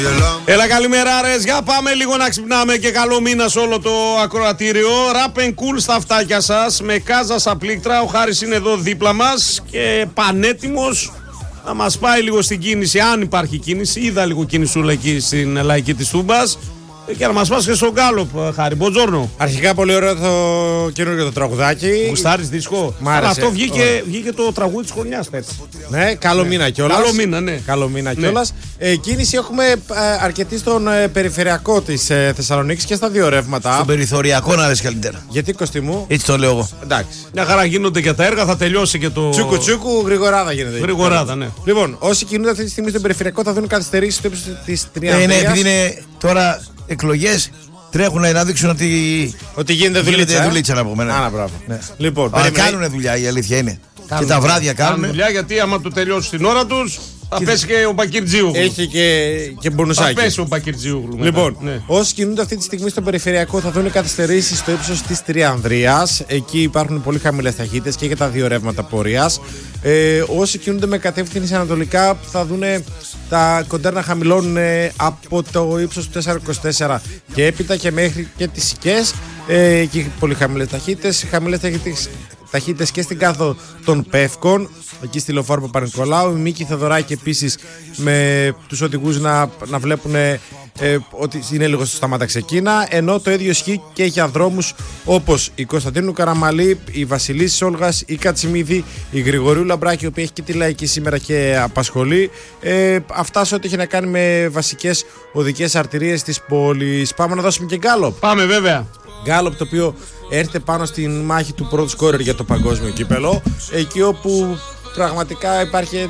Έλα, καλημέρα ρε. Για πάμε λίγο να ξυπνάμε και καλό μήνα σε όλο το ακροατήριο. Rap and cool στα αυτάκια σας. Με Κάζα στα πλήκτρα. Ο Χάρης είναι εδώ δίπλα μας και πανέτοιμος να μας πάει λίγο στην κίνηση, αν υπάρχει κίνηση. Είδα λίγο κίνησούλα εκεί στην λαϊκή της Τούμπας. Και να μας πας και στον Γκάλοπ, Χάρη. Μποντζόρνο. Αρχικά πολύ ωραίο το καινούργιο το τραγουδάκι. Γουστάρεις δίσκο. Αλλά αυτό βγήκε το τραγούδι της χρονιάς πέρσι. Ναι, καλό μήνα κιόλας. Καλό μήνα, ναι. Καλό μήνα κιόλας. Κίνηση έχουμε αρκετή στον περιφερειακό της Θεσσαλονίκης και στα δύο ρεύματα. Στον περιθωριακό να λες καλύτερα. Γιατί Κωστή? Έτσι το λέω εγώ. Εντάξει. Μια χαρά γίνονται και τα έργα, θα τελειώσει και το. Τσούκου, γρηγοράδα γίνεται. Γρηγοράδα, ναι. Λοιπόν, όσοι κινούνται αυτή τη στιγμή στον περιφερειακό θα δουν καθυστερήσεις στο ύψος της Τριανδρίας. Ναι, επειδή είναι τώρα εκλογές, τρέχουν να δείξουν ότι γίνεται δουλίτσα. Να πούμε. Ναι. Ναι. Λοιπόν, αλλά κάνουν δουλειά, η αλήθεια είναι. Και τα βράδια κάνουν δουλειά, γιατί άμα το τελειώσει την ώρα τους θα πέσει και ο Μπακυρτζίου. Έχει και μπονουσάκι. Θα πέσει ο Μπακυρτζίου. Λοιπόν, όσοι κινούνται αυτή τη στιγμή στον περιφερειακό θα δουν καθυστερήσεις στο ύψος της Τριανδρίας. Εκεί υπάρχουν πολύ χαμηλές ταχύτητες και για τα δύο ρεύματα πορείας. Όσοι κινούνται με κατεύθυνση ανατολικά θα δουν τα κοντέρ να χαμηλώνουν από το ύψος του 424 και έπειτα και μέχρι και τις Σικές. Εκεί πολύ χαμηλές ταχύτητες. Χαμηλές ταχύτητες και στην κάθο των Πεύκων, εκεί στη Λεωφόρο Παπα-Νικολάου. Η Μίκη Θεοδωράκη επίσης με τους οδηγούς να βλέπουν ότι είναι λίγο στο σταμάτα ξεκίνα, ενώ το ίδιο ισχύει και για δρόμους όπως η Κωνσταντίνου Καραμαλή, η Βασιλής Όλγας, η Κατσιμίδη, η Γρηγορίου Λαμπράκη, η οποία έχει και τη Λαϊκή σήμερα και απασχολεί. Αυτά σε ό,τι έχει να κάνει με βασικές οδικές αρτηρίες της πόλης. Πάμε να δώσουμε και Γκάλοπ. Πάμε βέβαια. Γκάλοπ, το οποίο έρχεται πάνω στην μάχη του πρώτου σκόρερ για το παγκόσμιο κύπελο, εκεί όπου πραγματικά υπάρχει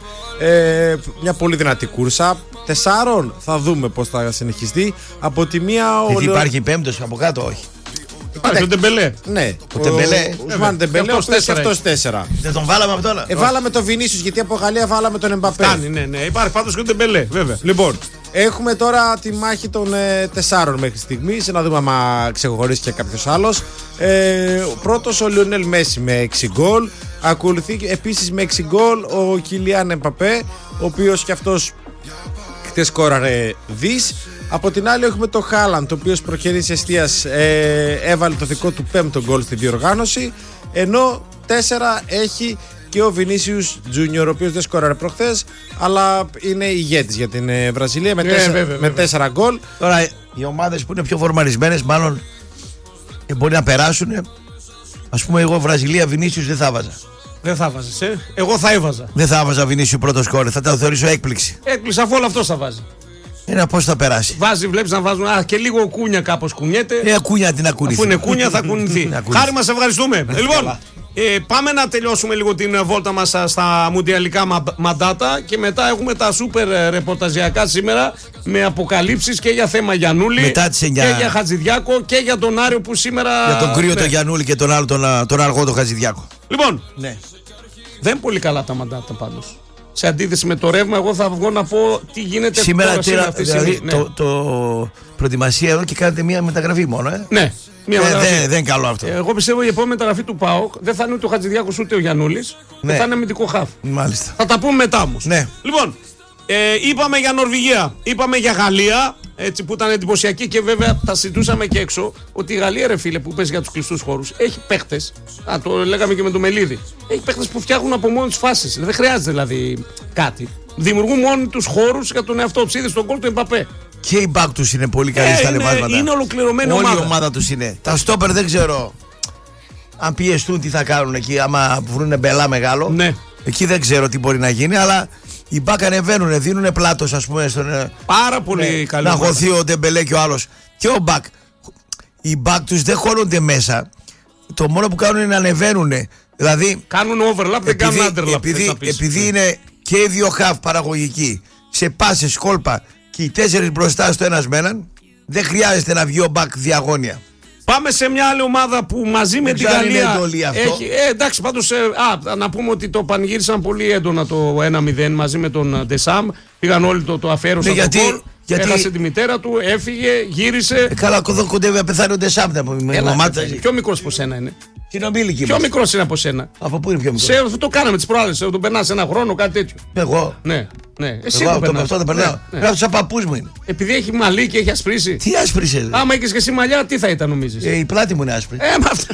μια πολύ δυνατή κούρσα. 4 θα δούμε πώς θα συνεχιστεί. Από τη μία υπάρχει πέμπτος από κάτω, όχι? Υπάρχει ο Ντεμπελέ. Ναι, ο Ντεμπελέ. Ο Ουσμάν Ντεμπελέ, ο οποίος και αυτός 4. Δεν τον βάλαμε από τώρα? Βάλαμε τον Βινίσιους, γιατί από Γαλλία βάλαμε τον Εμπαπέ. Ναι, υπάρχει πάντως και ο Ντεμπελέ, βέβαια. Λοιπόν, έχουμε τώρα τη μάχη των 4 μέχρι στιγμής. Να δούμε άμα ξεχωρίσει και κάποιος άλλος. Πρώτος ο Λιονέλ Μέση με 6 γκολ. Ακολουθεί επίσης με 6 γκολ ο Κιλιάν Εμπαπέ, ο οποίος και αυτός χτες σκόραρε δις. Από την άλλη έχουμε το Χάλαντ, ο οποίος προκαιρής εστίας έβαλε το δικό του 5ο γκολ στη διοργάνωση, ενώ 4 έχει και ο Βινίσιους Τζούνιορ, ο οποίος δεν σκόραρε προχθές, αλλά είναι ηγέτης για την Βραζιλία με 4 γκολ. Τώρα οι ομάδες που είναι πιο φορμαρισμένες μάλλον μπορεί να περάσουν. Ας πούμε εγώ Βραζιλία Βινίσιους δεν θα βάζα. Δεν θα βάζεις, εγώ θα έβαζα. Δεν θα βάζα Βινίσιου πρώτο σκόρερ, θα το θεωρήσω έκπληξη. Έκπληξη, αφού όλο αυτός θα βάζει. Πώς θα περάσει? Βάζει, βλέπεις να βάζουν και λίγο κούνια, κάπως κουνιέται. Κούνια την ακούνηθεί. Αφού είναι κούνια θα κουνηθεί. Χάρη μας, ευχαριστούμε. Λοιπόν, πάμε να τελειώσουμε λίγο την βόλτα μας στα μουντιαλικά μαντάτα και μετά έχουμε τα σούπερ ρεπορταζιακά σήμερα με αποκαλύψεις και για θέμα Γιαννούλη μετά τις 9. Και για Χατζηδιάκο και για τον Άριο που σήμερα. Για τον κρύο τον Γιαννούλη και τον άλλο τον αργό τον Χατζηδιάκο. Λοιπόν, ναι. Δεν είναι πολύ καλά τα μαντάτα πάντως. Σε αντίθεση με το ρεύμα, εγώ θα βγω να πω τι γίνεται σήμερα. Αυτή δηλαδή, το προετοιμασία εδώ και κάνετε μια μεταγραφή μόνο. Ναι. Δεν είναι καλό αυτό. Εγώ πιστεύω η επόμενη μεταγραφή του ΠΑΟΚ δεν θα είναι ούτε ο Χατζηδιάκος ούτε ο Γιαννούλης. Ναι. Θα είναι αμυντικό χαφ. Μάλιστα. Θα τα πούμε μετά όμως. Ναι. Λοιπόν, είπαμε για Νορβηγία, είπαμε για Γαλλία, έτσι, που ήταν εντυπωσιακή και βέβαια τα συζητούσαμε και έξω. Ότι η Γαλλία, ρε φίλε, που παίζει για τους κλειστούς χώρους, έχει παίχτες. Το λέγαμε και με το Μελίδη. Έχει παίχτες που φτιάχνουν από μόνοι τους φάσεις. Δεν χρειάζεται δηλαδή κάτι. Δημιουργούν μόνοι τους χώρους για τον εαυτό τους. Είδε στον γκολ του Εμπαπέ. Και η μπακ τους είναι πολύ καλή στα λεβάσματα. Είναι ολοκληρωμένη ομάδα. ομάδα. Όλη η ομάδα τους είναι. Τα στόπερ δεν ξέρω αν πιεστούν τι θα κάνουν εκεί, άμα βρουν μπελά μεγάλο. Ναι. Εκεί δεν ξέρω τι μπορεί να γίνει, αλλά οι μπακ ανεβαίνουν, δίνουν πλάτος, ας πούμε. Πάρα πολύ καλή. Να χωθεί ο Ντεμπελέ και ο άλλος. Και ο μπακ. Οι μπακ τους δεν χώνονται μέσα. Το μόνο που κάνουν είναι να ανεβαίνουν. Δηλαδή. Κάνουν overlap, δεν κάνουν underlap. Επειδή είναι και οι δύο half παραγωγικοί, σε πάσες, κόλπα και οι 4 μπροστά στο ένας με έναν, δεν χρειάζεται να βγει ο μπακ διαγώνια. Πάμε σε μια άλλη ομάδα που μαζί με την Γαλλία έχει. Εντάξει, πάντως να πούμε ότι το πανηγύρισαν πολύ έντονα το 1-0 μαζί με τον Ντεσάμ. Πήγαν όλοι το αφιέρωσαν. Ναι, γιατί έχασε τη μητέρα του, έφυγε, γύρισε. Καλά, εδώ κοντεύει να πεθάνει ο Ντεσάμ. Πιο μικρός από σένα είναι. Συνομήλικοι. Πιο μικρός είναι από σένα. Από πού είναι πιο μικρός? Το κάναμε τις προάλλες. Τον περνάς ένα χρόνο, κάτι τέτοιο. Εγώ. Ναι. Εσύ Εγώ το περνάς. αυτό το περνάω. Γράφω σαν παππούς μου είναι. Επειδή έχει μαλλί και έχει ασπρίσει. Τι άσπρισε? Άμα είχες και εσύ μαλλιά, τι θα ήταν, νομίζεις? Η πλάτη μου είναι άσπρη. Μα αυτά.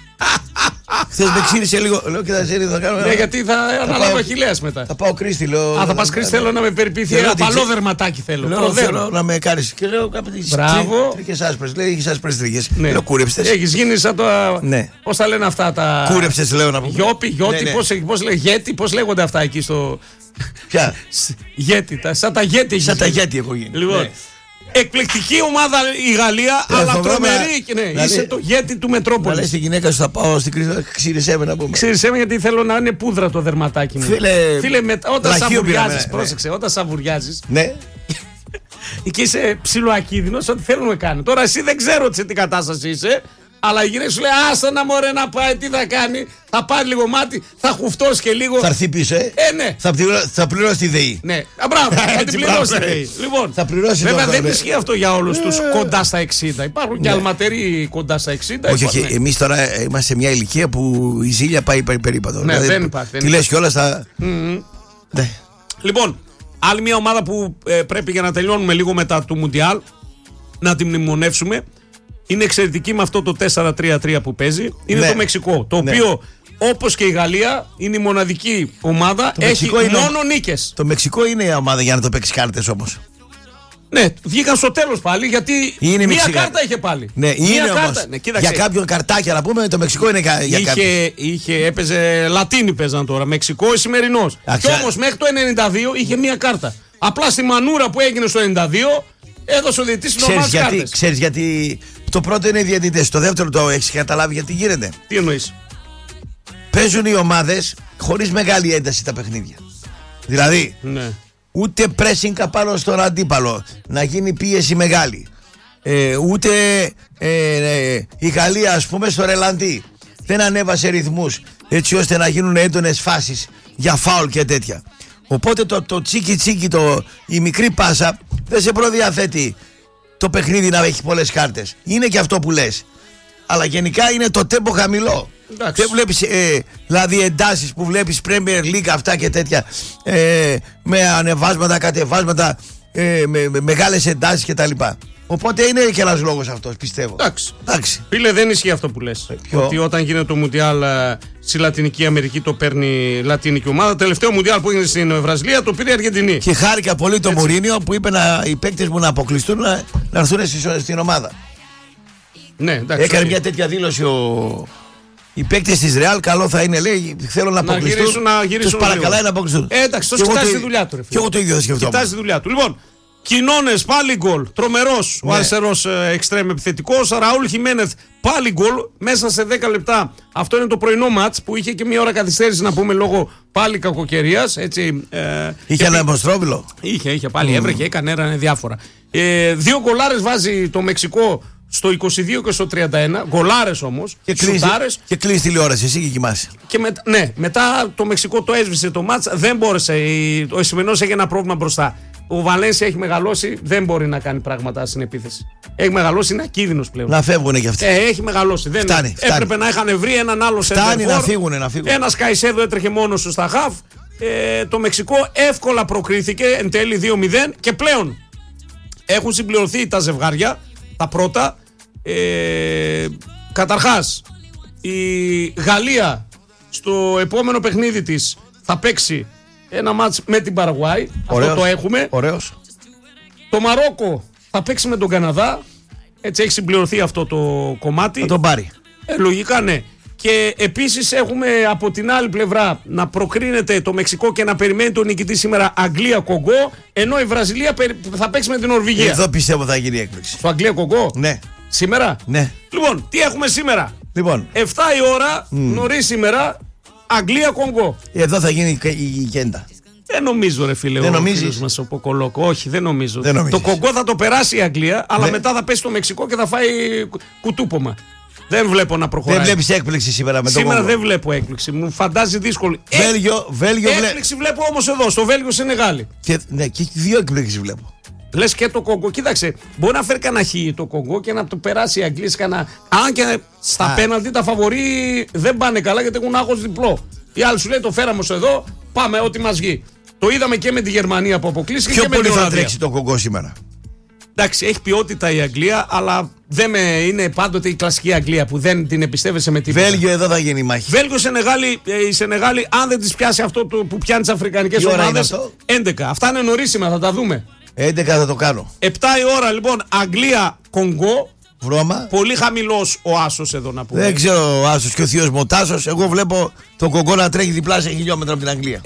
Χθες με ξύρισε λίγο. Λέω και θα κάνω. Ναι, γιατί θα αναλάβω Αχιλλέας μετά. Θα πάω Κρίστη, λέω. Θα πας Κρίστη, θέλω να με περιποιηθεί. Ένα παλό δερματάκι θέλω. Θέλω να με κάνεις. Και λέω κάποιες τρίχες άσπρες. Λέει έχεις άσπρες τρίχες. Λέω κούρεψτες. Έχεις γίνει σαν το. Πώς τα λένε αυτά τα. Κούρεψες, λέω να πω. Γιώπη, πώς λέγονται, πώς λέγονται αυτά εκεί στο. Ποια? Γέτη, σαν τα γέτη. Σαν τα γέτη έχω γίνει. Λοιπόν. Εκπληκτική ομάδα η Γαλλία, αλλά τρομερή. Είσαι το γέτη του Μετρόπολης. Να λες τη γυναίκα σου θα πάω στην Κρίστη, ξύρισέ με να πούμε. Ξύρισέ με γιατί θέλω να είναι πούδρα το δερματάκι μου. Φίλε, όταν σαβουριάζεις, πρόσεξε, όταν σαβουριάζεις. Ναι. Και είσαι ψιλοακίνδυνος, ό,τι θέλουν να κάνουν. Τώρα εσύ δεν ξέρω σε τι κατάσταση είσαι. Αλλά η γυναίκα σου λέει: άστα να μωρέ να πάει, τι θα κάνει? Θα πάρει λίγο μάτι, θα χουφτώσει και λίγο. Θα έρθει πίσω, ναι. Θα πληρώσει τη ΔΕΗ. Ναι, μπράβο, θα την πληρώσει τη ΔΕΗ. Λοιπόν, θα πληρώσει. Βέβαια δεν ισχύει αυτό για όλους τους κοντά στα 60. Υπάρχουν και αλματεροί κοντά στα 60. Όχι, εμείς τώρα είμαστε σε μια ηλικία που η ζήλια πάει περίπατο. Ναι, δεν υπάρχει. Τι λες κιόλας θα. Λοιπόν, άλλη μια ομάδα που πρέπει για να τελειώνουμε λίγο μετά του Μουντιάλ να την μνημονεύσουμε. Είναι εξαιρετική με αυτό το 4-3-3 που παίζει. Είναι το Μεξικό. Το οποίο, όπως και η Γαλλία, είναι η μοναδική ομάδα. Έχει μόνο νίκες. Το Μεξικό είναι η ομάδα για να το παίξει κάρτες όμως. Ναι, βγήκαν στο τέλος πάλι γιατί μία κάρτα είχε πάλι. Ναι, είναι όμως. Για κάποιον καρτάκια να πούμε, το Μεξικό είναι για κάποιον. Έπαιζε Λατίνη παίζαν τώρα. Μεξικό Ισημερινός. Και όμως μέχρι το 92 είχε μία κάρτα. Απλά στη μανούρα που έγινε στο 92. Έδωσε ο διαιτητής νομάς κάρτες. Ξέρεις γιατί το πρώτο είναι οι διαιτητές, το δεύτερο το έχεις καταλάβει γιατί γίνεται? Τι εννοείς? Παίζουν οι ομάδες χωρίς μεγάλη ένταση τα παιχνίδια. Δηλαδή, ούτε pressing πάνω στον αντίπαλο, να γίνει πίεση μεγάλη. Ούτε η Γαλλία ας πούμε στο ρελαντί δεν ανέβασε ρυθμούς έτσι ώστε να γίνουν έντονες φάσεις για φάουλ και τέτοια. Οπότε το τσίκι τσίκι, η μικρή πάσα δεν σε προδιαθέτει το παιχνίδι να έχει πολλές κάρτες. Είναι και αυτό που λες. Αλλά γενικά είναι το τέμπο χαμηλό. Δεν βλέπεις δηλαδή εντάσεις που βλέπεις Premier League αυτά και τέτοια με ανεβάσματα, κατεβάσματα, με μεγάλες εντάσεις κτλ. Οπότε είναι και ένας λόγος αυτός, πιστεύω. Εντάξει. Φίλε, δεν ισχύει αυτό που λες. Ότι όταν γίνεται το Μουντιάλ στη Λατινική Αμερική το παίρνει λατινική ομάδα. Τελευταίο Μουντιάλ που έγινε στην Βραζιλία το πήρε η Αργεντινή. Και χάρηκα πολύ το Μουρίνιο που είπε οι παίκτες μου να αποκλειστούν να έρθουν στην ομάδα. Ναι, εντάξει. Έκανε μια τέτοια δήλωση οι παίκτες της Ρεάλ. Καλό θα είναι, λέει, θέλω να αποκλειστούν. Τους παρακαλάει να αποκλειστούν. Εντάξει, τόσο κοιτάζει τη δουλειά του. Και εγώ το ίδιο θα σκεφτόμουν. Κοιτάζει τη δουλειά του. Λοιπόν. Κοινώνες πάλι γκολ. Τρομερός ο αριστερός εξτρέμ επιθετικός. Ραούλ Χιμένεθ πάλι γκολ. Μέσα σε 10 λεπτά. Αυτό είναι το πρωινό μάτς που είχε και μια ώρα καθυστέρηση να πούμε λόγω πάλι κακοκαιρίας. Είχε ένα αιμοστρόβιλο. Είχε πάλι. Έβρεχε, έκανε διάφορα. 2 γκολάρες βάζει το Μεξικό στο 22 και στο 31. Γκολάρες όμως. Και κλείσει τηλεόραση. Εσύ και κοιμάσαι. Μετά το Μεξικό το έσβησε το μάτς. Δεν μπόρεσε. Ο Ισημερινός έχει ένα πρόβλημα μπροστά. Ο Βαλένσια έχει μεγαλώσει, δεν μπορεί να κάνει πράγματα στην επίθεση. Έχει μεγαλώσει, είναι ακίνδυνος πλέον. Να φεύγουν και αυτοί. Έχει μεγαλώσει. Φτάνει. Έπρεπε να είχαν βρει έναν άλλο σέντερφορ. Φτάνει να φύγουν. Ένας Καϊσέδο έτρεχε μόνος του στα χαφ. Το Μεξικό εύκολα προκρίθηκε εν τέλει 2-0 και πλέον έχουν συμπληρωθεί τα ζευγάρια, τα πρώτα. Καταρχάς, η Γαλλία στο επόμενο παιχνίδι της θα παίξει ένα μάτς με την Παραγουάη. Αυτό το έχουμε. Ωραίος. Το Μαρόκο θα παίξει με τον Καναδά. Έτσι έχει συμπληρωθεί αυτό το κομμάτι. Θα τον πάρει. Λογικά ναι. Και επίσης έχουμε από την άλλη πλευρά να προκρίνεται το Μεξικό και να περιμένει τον νικητή σήμερα Αγγλία-Κογκό. Ενώ η Βραζιλία θα παίξει με την Νορβηγία. Εδώ πιστεύω θα γίνει έκπληξη. Στο Αγγλία-Κογκό. Ναι. Σήμερα. Ναι. Λοιπόν, τι έχουμε σήμερα? 7 η ώρα νωρίς σήμερα. Αγγλία-Κογκό. Εδώ θα γίνει η κέντα. Δεν νομίζω, ρε φίλε. Δεν νομίζεις? Μας ο Ποκολόκο. Όχι, δεν νομίζω. Το Κογκό θα το περάσει η Αγγλία, αλλά μετά θα πέσει το Μεξικό και θα φάει κουτούπομα. Δεν βλέπω να προχωράει. Δεν βλέπεις έκπληξη σήμερα με το Κογκό? Σήμερα δεν βλέπω έκπληξη. Μου φαντάζει δύσκολη. Βέλγιο έκπληξη βλέπω όμως εδώ, στο Βέλγιο Σενεγάλη. Και 2 εκπλήξεις βλέπω. Λες και το Κονγκό. Κοίταξε, μπορεί να φέρει κανένα χ το Κονγκό και να το περάσει η Αγγλία. Αν και στα πέναλτι τα φαβορί δεν πάνε καλά γιατί έχουν άγχος διπλό. Η άλλη σου λέει το φέραμε ως εδώ, πάμε ό,τι μας βγει. Το είδαμε και με τη Γερμανία που αποκλείστηκε και με την Ολλανδία. Πιο πολύ θα τρέξει το Κονγκό σήμερα. Εντάξει, έχει ποιότητα η Αγγλία, αλλά δεν είναι πάντοτε η κλασική Αγγλία που δεν την εμπιστεύεσαι με τίποτα. Βέλγιο εδώ θα γίνει η μάχη. Βέλγιο, η Σενεγάλη, αν δεν τις πιάσει αυτό που πιάνει τις αφρικανικές ομάδες, 11. Αυτά είναι νωρίς σήμερα, θα τα δούμε. 11 θα το κάνω. 7 η ώρα λοιπόν, Αγγλία-Κονγκό. Βρώμα. Πολύ χαμηλός ο άσος εδώ να πούμε. Δεν ξέρω ο άσος και ο θείος Μοτάσος. Εγώ βλέπω το Κονγκό να τρέχει διπλάσια χιλιόμετρα από την Αγγλία.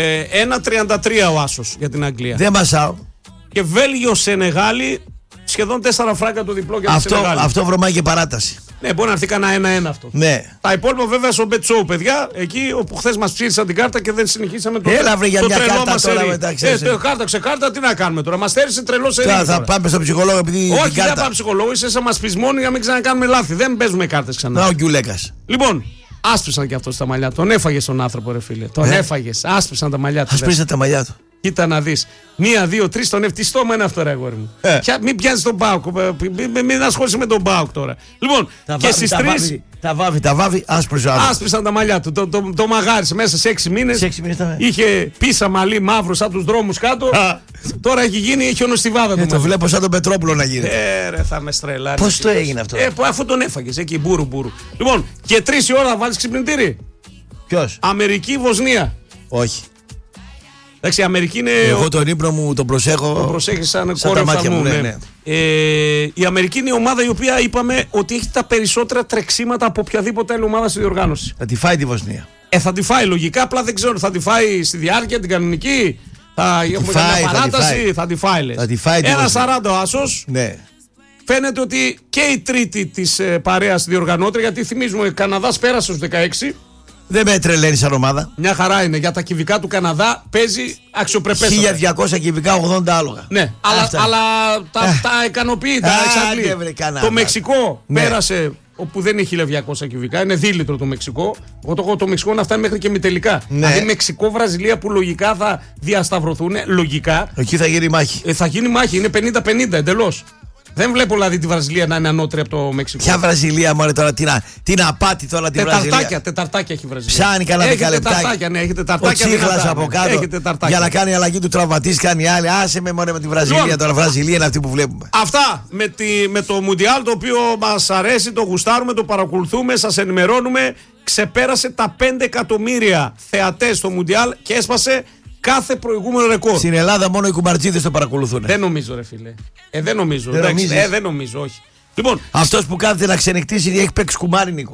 1,33 ο άσος για την Αγγλία. Δεν μασάω. Και Βέλγιο-Σενεγάλη, σχεδόν 4 φράγκα το διπλό για τη Σενεγάλη. Αυτό βρωμάει και παράταση. Ναι, μπορεί να έρθει κανένα 1-1 αυτό. Ναι. Τα υπόλοιπα βέβαια στο Bet Show, παιδιά. Εκεί όπου χθες μας ψήφισαν την κάρτα και δεν συνεχίσαμε το Έλα βρε για μια τρελό κάρτα μας τώρα σερί. μετά ξέρεις. Κάρτα ξεκάρτα, τι να κάνουμε τώρα. Μας θέρισε τρελό σερί. Θα πάμε στον ψυχολόγο επειδή. Όχι, δεν πάμε ψυχολόγο. Είσαι σαν μας πεις μόνο για να μην ξανακάνουμε λάθη. Δεν παίζουμε κάρτες ξανά. Να ο Γκιουλέκας. Λοιπόν, άσπρισαν και αυτό στα μαλλιά. Τον έφαγε τον άνθρωπο, ρε φίλε. Τον έφαγε. Άσπρισαν τα μαλλιά του. Άσπρισαν τα μαλλιά του. Κοίτα να δεις. 1, 2, 3 τον έφτιαξε. Τι στόμα είναι αυτό, ρε αγόρι μου. Μην πιάνεις τον Πάουκ. Μην ασχολείσαι με τον Πάουκ τώρα. Λοιπόν, και στις 3. Τα βάβει, άσπρισαν τα μαλλιά του. Το μαγάρισε μέσα σε 6 μήνες. Είχε πίσα μαλλί μαύρο σαν τους δρόμους κάτω. Τώρα έχει χιονοστιβάδα του. Το βλέπω σαν τον Πετρόπουλο να γίνεται. Ρε, θα με στρελάρει. Πώς το έγινε αυτό. Αφού τον έφαγες εκεί, μπούρου. Λοιπόν, και 3 η ώρα θα βάλεις ξυπνητήρι. Ποιος? Αμερική-Βοσνία. Όχι. Εντάξει, η Αμερική είναι. Εγώ τον ύπνο μου τον προσέχω. Τον προσέχει σαν κόρη οφθαλμού. Ναι. Η Αμερική είναι η ομάδα η οποία είπαμε ότι έχει τα περισσότερα τρεξίματα από οποιαδήποτε άλλη ομάδα στη διοργάνωση. Θα τη φάει τη Βοσνία. Θα τη φάει λογικά, απλά δεν ξέρω. Θα τη φάει στη διάρκεια την κανονική. Θα έχουμε καμιά παράταση. Θα τη φάει, λες. 1,40 ο άσος. Ναι. Φαίνεται ότι και η τρίτη της παρέας διοργανώτρια, γιατί θυμίζουμε Καναδάς πέρασε στους 16. Δεν με τρελαίνει σαν ομάδα. Μια χαρά είναι. Για τα κυβικά του Καναδά παίζει αξιοπρεπέστατα. 1200 κυβικά, 80 άλογα. Ναι, αλλά τα ικανοποιεί, τα εξαντλεί. Το Μεξικό πέρασε, όπου δεν είναι 1200 κυβικά, είναι δίλητρο το Μεξικό. Το Μεξικό να φτάνει μέχρι και μη τελικά. Ναι. Δηλαδή Μεξικό-Βραζιλία που λογικά θα διασταυρωθούν. Λογικά. Εκεί θα γίνει μάχη. Θα γίνει μάχη, είναι 50-50 εντελώς. Δεν βλέπω δηλαδή τη Βραζιλία να είναι ανώτερη από το Μεξικό. Ποια Βραζιλία, μωρέ τώρα, την απάτη τώρα τη Βραζιλία. Τεταρτάκια έχει η Βραζιλία. Ψάνει κανένα 10 λεπτά. Ναι, έχει τεταρτάκια. Ο Τσίχλας από κάτω. Για να κάνει αλλαγή του τραυματής, κάνει άλλη. Άσε με μωρέ με τη Βραζιλία. Τώρα Βραζιλία είναι αυτή που βλέπουμε. Αυτά με το Μουντιάλ, το οποίο μας αρέσει, το γουστάρουμε, το παρακολουθούμε, σας ενημερώνουμε. Ξεπέρασε τα 5 εκατομμύρια θεατές στο Μουντιάλ και έσπασε κάθε προηγούμενο ρεκόρ. Στην Ελλάδα μόνο οι κουμπαρτζίδες το παρακολουθούν. Δεν νομίζω, ρε φίλε. Δεν νομίζω. Δεν νομίζω, όχι. Λοιπόν, αυτός που κάθεται να ξενυχτήσει έχει παίξει κουμάρι, Νίκο.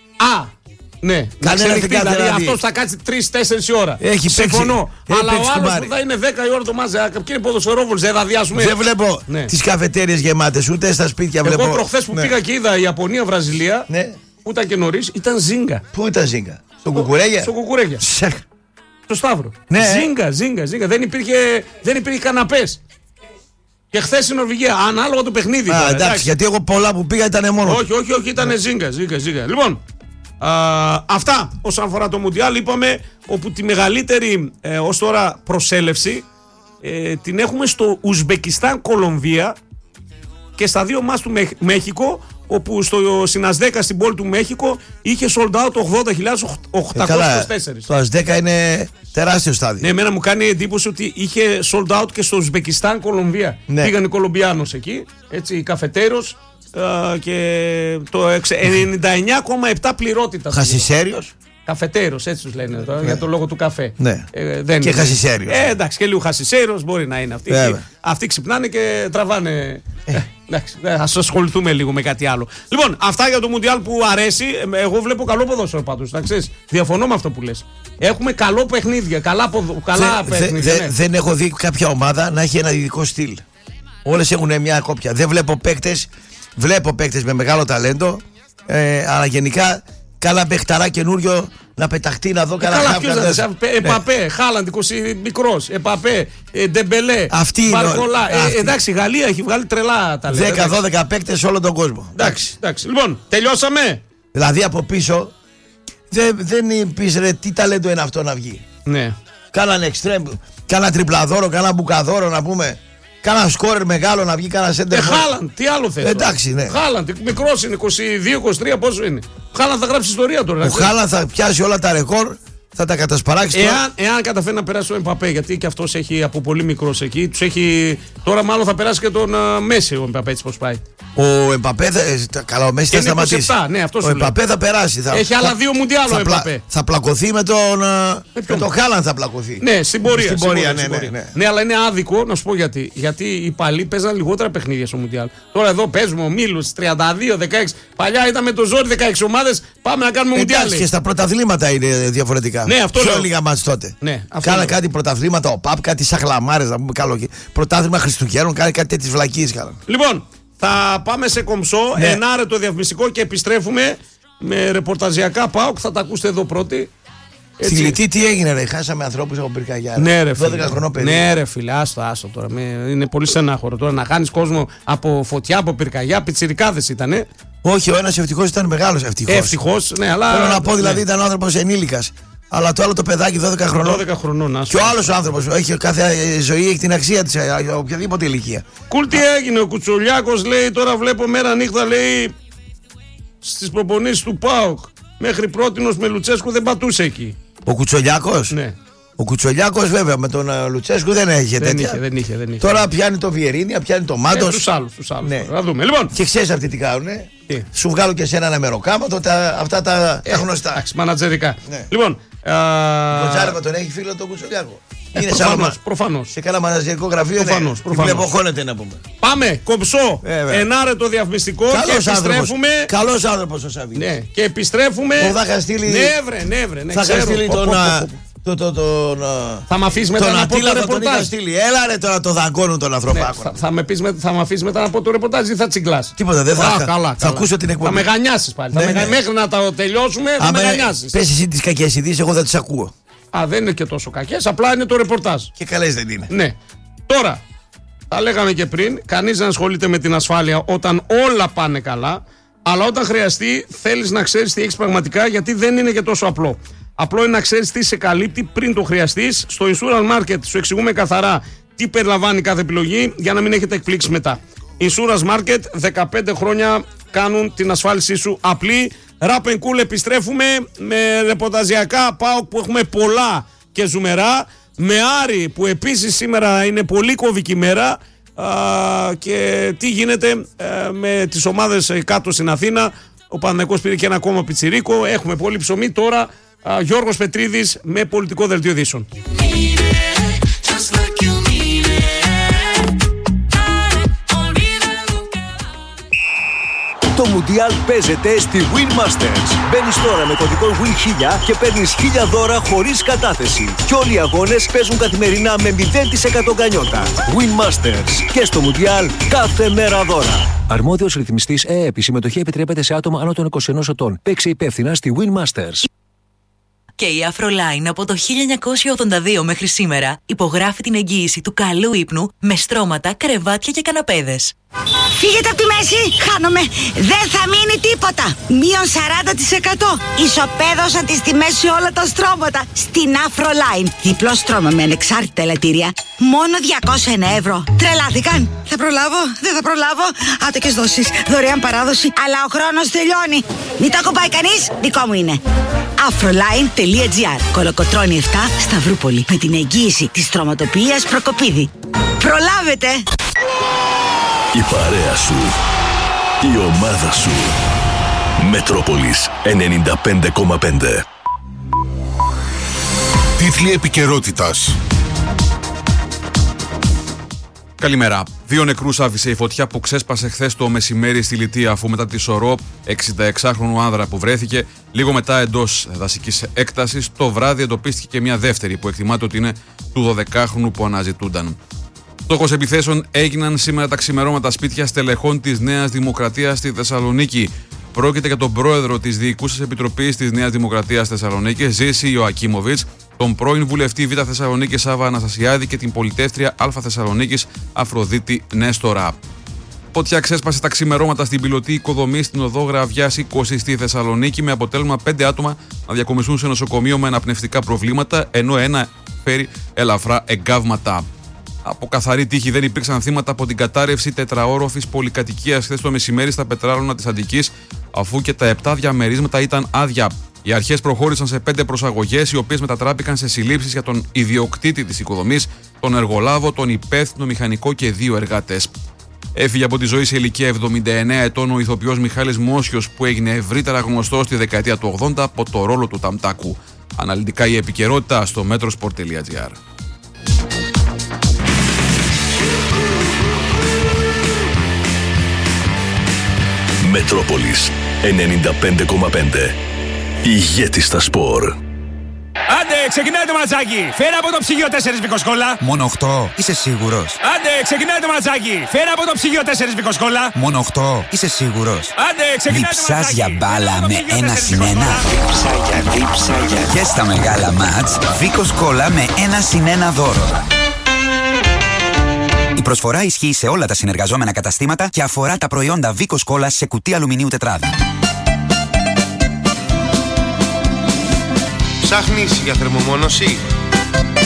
Ναι. Δηλαδή αυτός θα κάτσει 3-4 ώρα. Έχει συμφωνώ. Παίξει, αλλά ο άλλος που θα είναι 10 η ώρα το μάζε. Κύριε ποδοσφαιρόβολος, δεν θα διάσουμε. Δεν βλέπω τις καφετέριες γεμάτες, ούτε στα σπίτια βλέπω. Εγώ προχθές που πήγα και είδα Ιαπωνία-Βραζιλία, που ήταν και νωρίς, ήταν ζίγκα. Πού ήταν ζίγκα? Στο Κουκουρέγια. Στο Κουκουρέγια. Στο Σταύρο. Ζίγκα. Δεν υπήρχε καναπές. Και χθες στην Νορβηγία, ανάλογα το παιχνίδι. Εντάξει, γιατί εγώ πολλά που πήγα ήταν μόνο. Όχι, ήταν ζίγκα. Λοιπόν, αυτά όσον αφορά το Μουντιάλ. Είπαμε όπου τη μεγαλύτερη ως τώρα προσέλευση την έχουμε στο Ουσμπεκιστάν-Κολομβία και στα 2 μάτς του Μέχικο, όπου στην Ασδέκα στην πόλη του Μέχικο είχε sold out 80.824. Το Ασδέκα είναι τεράστιο στάδιο. Ναι, εμένα μου κάνει εντύπωση ότι είχε sold out και στο Ουσμπεκιστάν Κολομβία. Ναι. Πήγαν οι Κολομβιάνος εκεί, έτσι, καφετέρος και το 99,7 πληρότητα. Χασισέριος. Καφετέρος, έτσι τους λένε τώρα, για το λόγο του καφέ. Ναι. Και χασισέριος. Εντάξει, και λίγο χασισέριος μπορεί να είναι αυτοί. Αυτοί ξυπνάνε και τραβάνε. Εντάξει, ας ασχοληθούμε λίγο με κάτι άλλο. Λοιπόν, αυτά για το Μουντιάλ που αρέσει. Εγώ βλέπω καλό ποδόσφαιρο πάντως. Διαφωνώ με αυτό που λες. Έχουμε καλό παιχνίδια. Καλά παιχνίδια. Δεν έχω δει κάποια ομάδα να έχει ένα ειδικό στυλ. Όλες έχουν μια κόπια. Δεν βλέπω παίκτες. Βλέπω παίκτες με μεγάλο ταλέντο. Αλλά γενικά κάνα παιχταρά καινούριο να πεταχτεί να δω κανένα. Επαπέ, Χάλαντ, 20 μικρός. Επαπέ, Ντεμπελέ, Μπαρκολά. Εντάξει, η Γαλλία έχει βγάλει τρελά ταλέντα. 10-12 παίκτες σε όλο τον κόσμο. Εντάξει. Λοιπόν, τελειώσαμε. Δηλαδή από πίσω δεν πεις ρε τι ταλέντο είναι αυτό να βγει. Ναι. Κάναν εξτρέμ, κάνα τριπλαδόρο, κάνα μπουκαδόρο να πούμε. Κάνα σκόρερ μεγάλο να βγει, κάνα σέντερ. Χάλαντ, τι άλλο θες? Εντάξει, ναι. Χάλαντ, μικρός είναι, 22-23, πόσο είναι? Χάλαντ θα γράψει ιστορία τώρα. Ο Χάλαντ θα πιάσει όλα τα ρεκόρ, θα τα κατασπαράξει. Εάν καταφέρει να περάσει ο Εμπαπέ, γιατί και αυτός έχει από πολύ μικρός εκεί, τους έχει. Τώρα μάλλον θα περάσει και τον Μέση ο Εμπαπέ, έτσι πως πάει. Ο Εμπαπέ, καλά, ο Μέση θα σταματήσει. 27, ναι, ο Εμπαπέ θα περάσει. Έχει άλλα 2 μουντιάλ ο Εμπαπέ. Θα πλακωθεί με τον Χάλαντ, θα πλακωθεί. Ναι, στην πορεία. Ναι. Ναι, αλλά είναι άδικο να σου πω γιατί. Γιατί οι παλιοί παίζαν λιγότερα παιχνίδια στο μουντιάλ. Τώρα εδώ παίζουμε ο Μίλους 32-16. Παλιά ήταν με το ζόρι 16 ομάδες. Πάμε να κάνουμε μουντιάλ. Και στα πρωταθλήματα είναι διαφορετικά. Ναι, αυτό πιο λίγα μάτς τότε. Ναι, κάνα κάτι πρωταθλήματα, ο ΠΑΠ, κάτι σαχλαμάρες, να πούμε καλό. Πρωτάθλημα Χριστουγέννων, κάτι τέτοιες βλακίες. Λοιπόν, θα πάμε σε κομψό, ενάρετο διαφημιστικό και επιστρέφουμε με ρεπορταζιακά ΠΑΟΚ. Θα τα ακούσετε εδώ πρώτοι. Στη Λιτή τι έγινε, ρε, χάσαμε ανθρώπους από πυρκαγιά. Ναι, ρε, 12 χρονών παιδί. Ναι, ρε φίλε, άστο τώρα. Είναι πολύ στενάχωρο τώρα να χάνεις κόσμο από φωτιά, από πυρκαγιά. Πιτσιρικάδες ήτανε. Όχι, ο ένας ευτυχώς ήταν μεγάλος. Ευτυχώς, ναι, αλλά. Θέλω να πω, δηλαδή ήταν ο άνθρωπος ενήλικας. Αλλά το άλλο το παιδάκι 12 χρονών. 12 χρονών, και ο άλλος ο άνθρωπος, κάθε ζωή έχει την αξία της, οποιαδήποτε ηλικία. Κουλ, τι έγινε, ο Κουτσολιάκος λέει, τώρα βλέπω μέρα νύχτα, λέει, στις προπονήσεις του ΠΑΟΚ. Μέχρι πρότινος με Λουτσέσκου δεν πατούσε εκεί. Ο Κουτσολιάκος. Ναι. Ο Κουτσολιάκος βέβαια με τον Λουτσέσκου δεν έχει τέτοια. Δεν είχε. Τώρα πιάνει το Βιερίνια, πιάνει το Μάντος. Τους άλλους. Ναι. Θα δούμε. Λοιπόν. Και ξέρεις αυτοί τι κάνουνε. Σου βγάλω και εσένα ένα μεροκάματο, αυτά τα γνωστά. Εντάξει, μανατζερικά. Ναι. Λοιπόν. Ο Τζάρεβα τον έχει φίλο τον Κουτσολιάκο. Είναι προφανώς. Σε κάνα μανατζερικό γραφείο. Προφανώς. Βλεποχώνεται να πούμε. Πάμε, κομψό. Ενάρετο διαφημιστικό. Και επιστρέφουμε. Καλός άνθρωπος ο Σαββίδης. Ναι, και επιστρέφουμε. Θα είχα στείλει. Ναι, θα είχα στείλει θα μ' αφήσεις μετά να πω το ρεπορτάζ. Έλα ρε τώρα το δαγκώνουν τον ανθρωπάκο. Θα μ' αφήσεις μετά να πω το ρεπορτάζ ή θα τσιγκλάς? Τίποτα, δεν θα. Καλά. Θα ακούσω την εκπομπή. Θα με γανιάσεις πάλι. Μέχρι να τα τελειώσουμε θα με γανιάσεις. Πες εσύ τις κακές ειδήσεις, εγώ δεν τις ακούω. Δεν είναι και τόσο κακές, απλά είναι το ρεπορτάζ. Και καλές δεν είναι. Ναι. Τώρα, τα λέγαμε και πριν, κανείς δεν ασχολείται με την ασφάλεια όταν όλα πάνε καλά. Αλλά όταν χρειαστεί, θέλεις να ξέρεις τι έχεις πραγματικά, γιατί δεν είναι και τόσο απλό. Απλό είναι να ξέρεις τι σε καλύπτει πριν το χρειαστείς. Στο Insurance Market σου εξηγούμε καθαρά τι περιλαμβάνει κάθε επιλογή για να μην έχετε εκπλήξεις μετά. Insurance Market, 15 χρόνια κάνουν την ασφάλισή σου απλή. Rap and Cool επιστρέφουμε με ρεπορταζιακά ΠΑΟΚ που έχουμε πολλά και ζουμερά. Με Άρη που επίσης σήμερα είναι πολύ κομβική μέρα. Και τι γίνεται με τις ομάδες κάτω στην Αθήνα. Ο Παναθηναϊκός πήρε και ένα ακόμα πιτσιρίκο. Έχουμε πολύ ψωμί τώρα. Γιώργος Πετρίδης με πολιτικό δελτίο ειδήσεων. Το Μουντιάλ παίζεται στη Win Masters. Μπαίνεις τώρα με κωδικό WIN1000 και παίρνεις 1000 δώρα χωρίς κατάθεση. Και όλοι οι αγώνες παίζουν καθημερινά με 0% γκανιότα. Win Masters. Και στο Μουντιάλ κάθε μέρα δώρα. Αρμόδιος ρυθμιστής ΕΕΠ. Η συμμετοχή επιτρέπεται σε άτομα άνω των 21 ετών. Παίξε υπεύθυνα στη Win Masters. Και η Afroline από το 1982 μέχρι σήμερα υπογράφει την εγγύηση του καλού ύπνου με στρώματα, κρεβάτια και καναπέδες. Φύγετε από τη μέση, χάνομαι. Δεν θα μείνει τίποτα. Μείον 40%. Ισοπαίδωσαν τις τιμές σε όλα τα στρώματα. Στην Afroline. Διπλό στρώμα με ανεξάρτητα ελαττήρια. Μόνο 201 ευρώ. Τρελάθηκαν. Θα προλάβω, δεν θα προλάβω. Άτοκες δόσεις, δωρεάν παράδοση. Αλλά ο χρόνος τελειώνει. Μην τα κομπάει κανείς, δικό μου είναι. Afroline.gr. Κολοκοτρώνη 7, Σταυρούπολη. Με την εγγύηση της στρωματοποιίας Προκοπίδη. Προλάβετε. Η παρέα σου. Η ομάδα σου. Μετρόπολης 95,5. Τίτλοι επικαιρότητας. Καλημέρα. 2 νεκρούς άφησε η φωτιά που ξέσπασε χθες το μεσημέρι στη Λιτία, αφού μετά τη σωρό 66χρονου άνδρα που βρέθηκε λίγο μετά εντός δασικής έκτασης, το βράδυ εντοπίστηκε και μια δεύτερη που εκτιμάται ότι είναι του 12χρονου που αναζητούνταν. Στόχος επιθέσεων έγιναν σήμερα τα ξημερώματα σπίτια στελεχών της Νέας Δημοκρατίας στη Θεσσαλονίκη. Πρόκειται για τον πρόεδρο της Διοικούσας Επιτροπής της Νέας Δημοκρατίας Θεσσαλονίκης, Ζήση Ιωακίμοβιτς, τον πρώην βουλευτή Β' Θεσσαλονίκη Σάβα Αναστασιάδη και την πολυτεύτρια Α' Θεσσαλονίκης Αφροδίτη Νέστορα. Φωτιά ξέσπασε τα ξημερώματα στην πιλωτή οικοδομή στην οδό Γραβιάς 20 στη Θεσσαλονίκη, με αποτέλεσμα 5 άτομα να διακομιστούν σε νοσοκομείο με αναπνευστικά προβλήματα, ενώ ένα φέρει ελαφρά εγκάβματα. Από καθαρή τύχη δεν υπήρξαν θύματα από την κατάρρευση τετραόροφης πολυκατοικίας χθες το μεσημέρι στα Πετράλωνα της Αττικής, αφού και τα 7 διαμερίσματα ήταν άδεια. Οι αρχές προχώρησαν σε 5 προσαγωγές, οι οποίες μετατράπηκαν σε συλλήψεις για τον ιδιοκτήτη της οικοδομής, τον εργολάβο, τον υπεύθυνο μηχανικό και 2 εργάτες. Έφυγε από τη ζωή σε ηλικία 79 ετών ο ηθοποιός Μιχάλης Μόσιος, που έγινε ευρύτερα γνωστός στη δεκαετία του 80 από το ρόλο του Ταμτάκου. Αναλυτικά η επικαιρότητα στο metrosport.gr. Μετρόπολης 95,5. Ηγέτης στα σπορ. Άντε, ξεκινάει το ματσάκι. Φέρα από το ψυγείο 4 βικοσκόλα. Μόνο 8, είσαι σίγουρος? Άντε, ξεκινάει το ματσάκι. Φέρα από το ψυγείο 4 βικοσκόλα. Μόνο 8, είσαι σίγουρος? Άντε, ξεκινάει το ματσάκι. Διψάς για μπάλα με 1-1. Δίψα. Και στα μεγάλα μάτς, Βίκοσκόλα με 1-1 δώρο. Η προσφορά ισχύει σε όλα τα συνεργαζόμενα καταστήματα και αφορά τα προϊόντα Βίκοσκόλα σε κουτί αλουμινίου τετράδα. Ψάχνεις για θερμομόνωση?